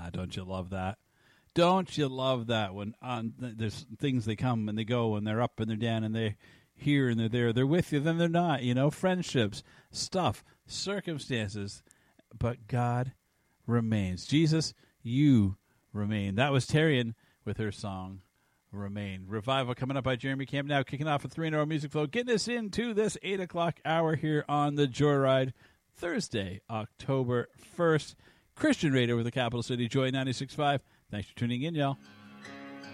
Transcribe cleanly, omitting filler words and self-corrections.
don't you love that? Don't you love that when there's things, they come and they go and they're up and they're down and they're here and they're there. They're with you, then they're not, friendships, stuff, circumstances. But God remains. Jesus, you remain. That was Tarian with her song, Remain. Revival coming up by Jeremy Camp now, kicking off a 3-hour music flow, getting us into this 8 o'clock hour here on The Joyride, Thursday, October 1st. Christian Radio with the Capital City Joy 96.5. Thanks for tuning in, y'all.